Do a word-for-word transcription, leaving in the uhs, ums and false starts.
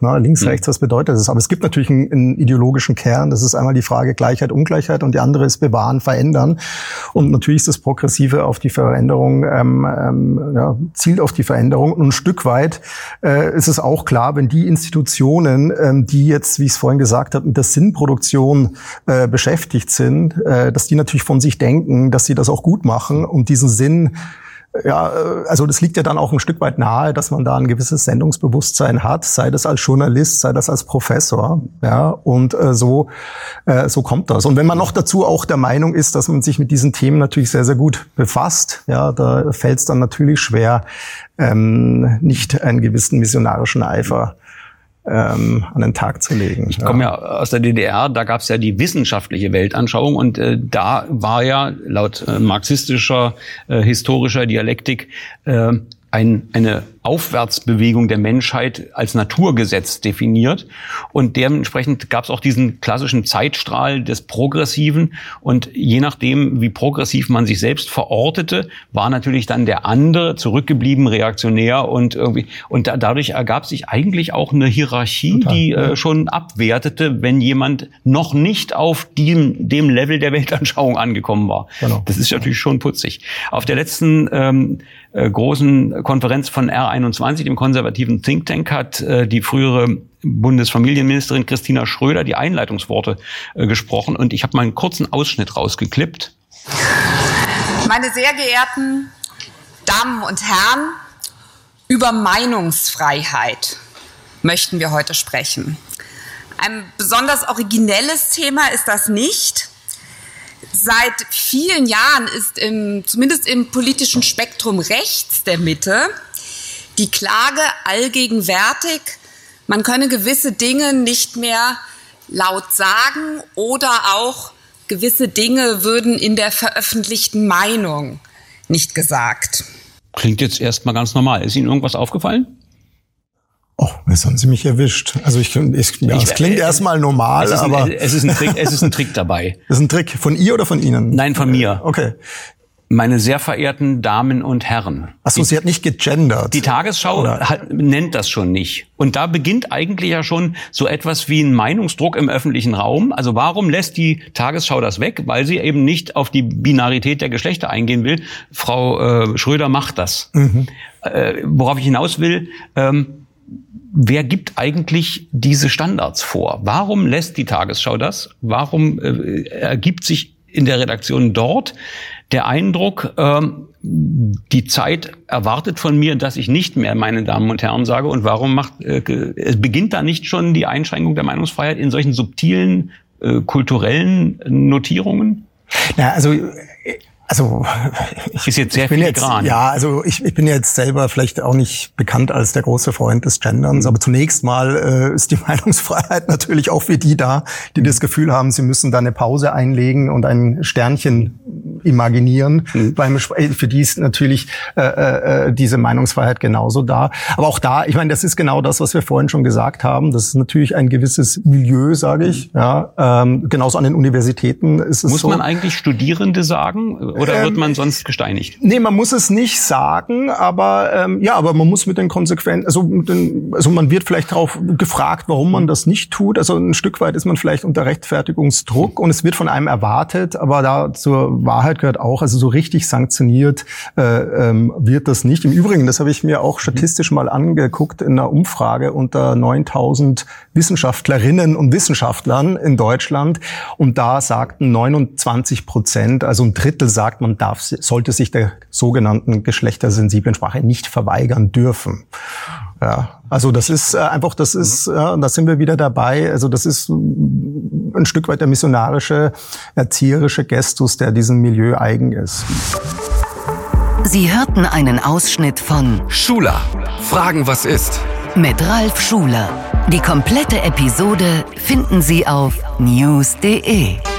Ne? Links, mhm. rechts, was bedeutet das? Aber es gibt natürlich einen, einen ideologischen Kern. Das ist einmal die Frage Gleichheit, Ungleichheit und die andere ist bewahren, verändern. Und natürlich ist das Progressive auf die Veränderung, ähm, ähm, ja, zielt auf die Veränderung. Und ein Stück weit äh, ist es auch klar, wenn die Institutionen, ähm, die jetzt, wie ich es vorhin gesagt habe, mit der Sinnproduktion äh, beschäftigt sind, äh, dass die natürlich von sich denken, dass sie das auch gut machen und diesen Sinn, ja, also das liegt ja dann auch ein Stück weit nahe, dass man da ein gewisses Sendungsbewusstsein hat, sei das als Journalist, sei das als Professor, ja, und äh, so äh, so kommt das. Und wenn man noch dazu auch der Meinung ist, dass man sich mit diesen Themen natürlich sehr, sehr gut befasst, ja, da fällt es dann natürlich schwer, ähm, nicht einen gewissen missionarischen Eifer Ähm, an den Tag zu legen. Ich komme ja aus der D D R, da gab es ja die wissenschaftliche Weltanschauung und äh, da war ja laut äh, marxistischer, äh, historischer Dialektik äh, ein, eine Aufwärtsbewegung der Menschheit als Naturgesetz definiert und dementsprechend gab es auch diesen klassischen Zeitstrahl des Progressiven und je nachdem, wie progressiv man sich selbst verortete, war natürlich dann der andere zurückgeblieben, reaktionär und irgendwie und da, dadurch ergab sich eigentlich auch eine Hierarchie, Total. die äh, schon abwertete, wenn jemand noch nicht auf dem, dem Level der Weltanschauung angekommen war. Genau. Das ist natürlich schon putzig. Auf der letzten ähm, äh, großen Konferenz von R einundzwanzig, dem konservativen Think Tank, hat äh, die frühere Bundesfamilienministerin Christina Schröder die Einleitungsworte äh, gesprochen und ich habe mal einen kurzen Ausschnitt rausgeklippt. Meine sehr geehrten Damen und Herren, über Meinungsfreiheit möchten wir heute sprechen. Ein besonders originelles Thema ist das nicht. Seit vielen Jahren ist im, zumindest im politischen Spektrum rechts der Mitte die Klage allgegenwärtig, man könne gewisse Dinge nicht mehr laut sagen oder auch gewisse Dinge würden in der veröffentlichten Meinung nicht gesagt. Klingt jetzt erstmal ganz normal. Ist Ihnen irgendwas aufgefallen? Oh, jetzt haben Sie mich erwischt. Also ich, ich ja, es klingt erstmal normal, es ein, aber es ist ein Trick. Es ist ein Trick dabei. Das ist ein Trick von ihr oder von Ihnen? Nein, von mir. Okay. Meine sehr verehrten Damen und Herren. Ach so, sie hat nicht gegendert. Die Tagesschau hat, nennt das schon nicht. Und da beginnt eigentlich ja schon so etwas wie ein Meinungsdruck im öffentlichen Raum. Also warum lässt die Tagesschau das weg? Weil sie eben nicht auf die Binarität der Geschlechter eingehen will. Frau äh, Schröder macht das. Mhm. Äh, worauf ich hinaus will, ähm, wer gibt eigentlich diese Standards vor? Warum lässt die Tagesschau das? Warum äh, ergibt sich in der Redaktion dort der Eindruck, ähm, die Zeit erwartet von mir, dass ich nicht mehr meine Damen und Herren sage? Und warum macht äh, es beginnt da nicht schon die Einschränkung der Meinungsfreiheit in solchen subtilen äh, kulturellen Notierungen? Na, also Also ich, ist jetzt sehr ich bin jetzt, filigran. Ja, also ich, ich bin jetzt selber vielleicht auch nicht bekannt als der große Freund des Genderns, mhm. aber zunächst mal äh, ist die Meinungsfreiheit natürlich auch für die da, die mhm. das Gefühl haben, sie müssen da eine Pause einlegen und ein Sternchen imaginieren. Mhm. Beim, für die ist natürlich äh, äh, diese Meinungsfreiheit genauso da. Aber auch da, ich meine, das ist genau das, was wir vorhin schon gesagt haben. Das ist natürlich ein gewisses Milieu, sage ich. Ja, ähm, genauso an den Universitäten ist es Muss so. man eigentlich Studierende sagen? Oder wird man sonst gesteinigt? Nee, man muss es nicht sagen, aber ähm, ja, aber man muss mit den Konsequenzen, also, mit den, also man wird vielleicht darauf gefragt, warum man das nicht tut. Also ein Stück weit ist man vielleicht unter Rechtfertigungsdruck und es wird von einem erwartet, aber da zur Wahrheit gehört auch, also so richtig sanktioniert äh, ähm, wird das nicht. Im Übrigen, das habe ich mir auch statistisch mal angeguckt in einer Umfrage unter neuntausend Wissenschaftlerinnen und Wissenschaftlern in Deutschland und da sagten neunundzwanzig Prozent, also ein Drittel sagt, man darf, sollte sich der sogenannten geschlechtersensiblen Sprache nicht verweigern dürfen. Ja, also das ist äh, einfach, das ist, ja, da sind wir wieder dabei. Also das ist ein Stück weit der missionarische, erzieherische Gestus, der diesem Milieu eigen ist. Sie hörten einen Ausschnitt von Schuler. Fragen, was ist? Mit Ralf Schuler. Die komplette Episode finden Sie auf news punkt de.